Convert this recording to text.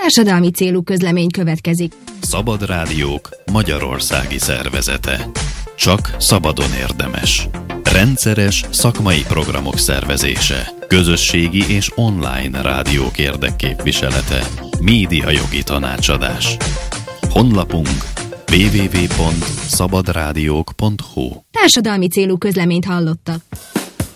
Társadalmi célú közlemény következik. Szabad Rádiók magyarországi szervezete. Csak szabadon érdemes. Rendszeres szakmai programok szervezése. Közösségi és online rádiók érdekképviselete. Médiajogi tanácsadás. Honlapunk www.szabadrádiók.hu. Társadalmi célú közleményt hallottak.